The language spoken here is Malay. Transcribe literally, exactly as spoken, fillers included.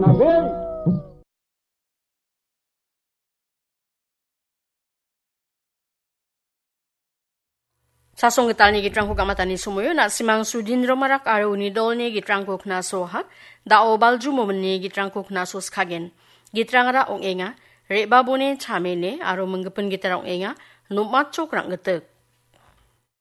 nabil. Sasong getal ni gitrangkuk amatan ni sumuyo na simang sudin romarak are unidol ni gitrangkuk na soha da o balju momeni gitrangkuk na sos kagen. Gitrangara ong enga re babone chame ne aro menggepen gitara ong enga numat cok rang getek.